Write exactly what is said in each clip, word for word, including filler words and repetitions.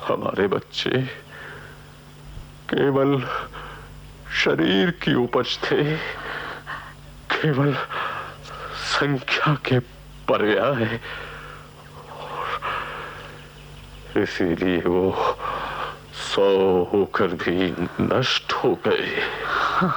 हमारे बच्चे केवल शरीर की उपज थे, केवल संख्या के पर्याय, इसीलिए वो सौ होकर भी नष्ट हो गए। हाँ,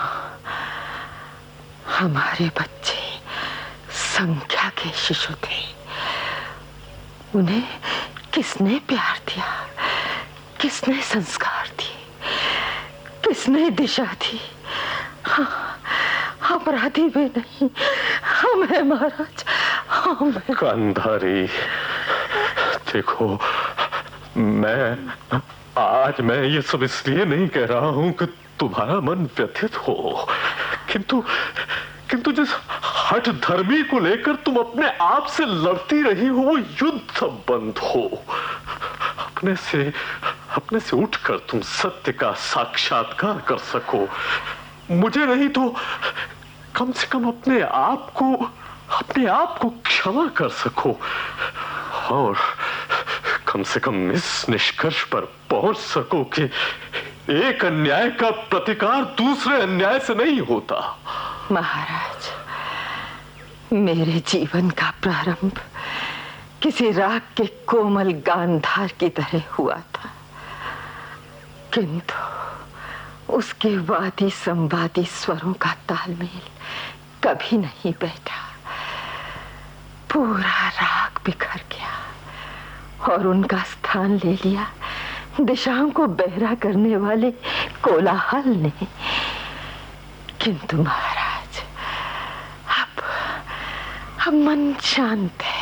हमारे बच्चे संख्या के शिशु थे। उन्हें किसने प्यार दिया, किसने संस्कार दिए, किसने दिशा दी? हाँ, अपराधी भी नहीं, हम हैं महाराज, हम हैं। गांधारी, देखो, मैं आज मैं ये सब इसलिए नहीं कह रहा हूं कि तुम्हारा मन व्यथित हो, किंतु किंतु जिस हठ धर्मी को लेकर तुम अपने आप से लड़ती रही हो, वो युद्ध बंद हो। अपने से अपने से उठकर तुम सत्य का साक्षात्कार कर सको। मुझे नहीं तो कम से कम अपने आप को अपने आप को क्षमा कर सको, और कम से कम इस निष्कर्ष पर पहुंच सको कि एक अन्याय का प्रतिकार दूसरे अन्याय से नहीं होता। महाराज, मेरे जीवन का प्रारंभ किसी राग के कोमल गांधार की तरह हुआ था, किंतु उसके वादी संवादी स्वरों का तालमेल कभी नहीं बैठा। पूरा राग बिखर गया और उनका स्थान ले लिया दिशाओं को बहरा करने वाले कोलाहल ने। किंतु महाराज, अब अब मन शांत है।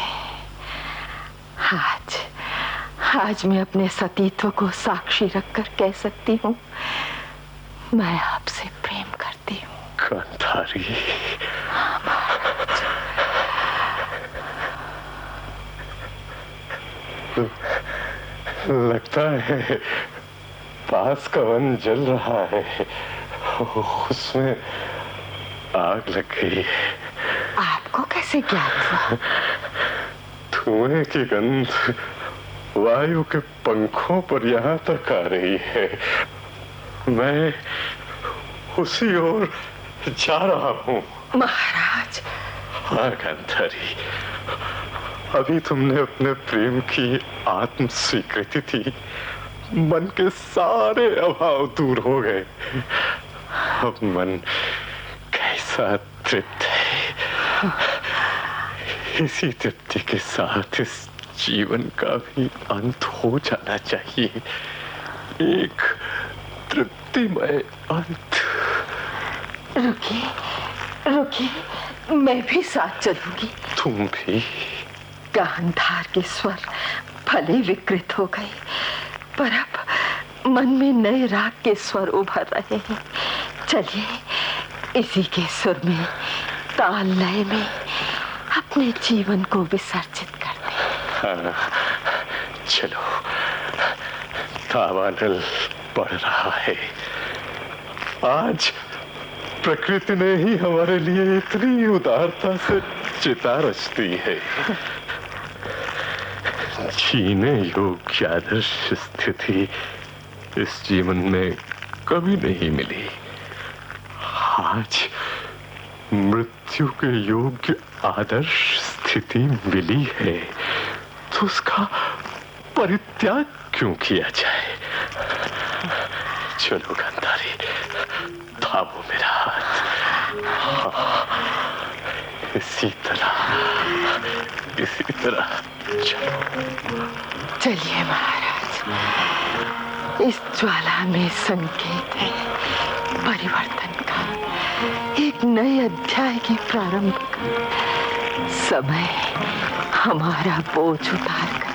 आज आज मैं अपने सतीत्व को साक्षी रखकर कह सकती हूँ, मैं आपसे प्रेम करती हूँ। गांधारी, हाँ महाराज। लगता है पास का वन जल रहा है, उसमें आग लग गई। आपको कैसे ज्ञात हुआ? धुएं की गंध वायु के पंखों पर यहाँ तक आ रही है। मैं उसी ओर जा रहा हूँ। महाराज। हाँ गांधारी, अभी तुमने अपने प्रेम की आत्म स्वीकृति थी, मन के सारे अभाव दूर हो गए। अब मन कैसा तृप्त है। इसी तृप्ति के साथ इस जीवन का भी अंत हो जाना चाहिए, एक तृप्तिमय अंत। रुकिए, रुकिए, मैं भी साथ चलूंगी। तुम भी? गांधार के स्वर भले विकृत हो गए, पर अब मन में नए राग के स्वर उभर रहे हैं। चलिए, इसी के सुर में, ताल लय में अपने जीवन को विसर्जित करते हैं। हाँ, चलो। दावानल बढ़ रहा है। आज प्रकृति ने ही हमारे लिए इतनी उदारता से चिता रच दी है। जीने योग्य आदर्श स्थिति इस जीवन में कभी नहीं मिली। आज मृत्यु के योग्य आदर्श स्थिति मिली है, तो उसका परित्याग क्यों किया जाए? चलो गांधारी, थामो मेरा हाथ। इसी तरह इसी तरह चलो। चलिए महाराज, इस ज्वाला में संकेत है परिवर्तन का, एक नए अध्याय के प्रारंभ का। समय हमारा बोझ उतार कर